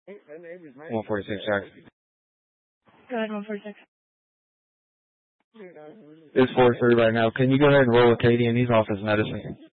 146, Jack. Go ahead, 146. It's 4-3 right now. Can you go ahead and roll with Katie, and he's off his medicine?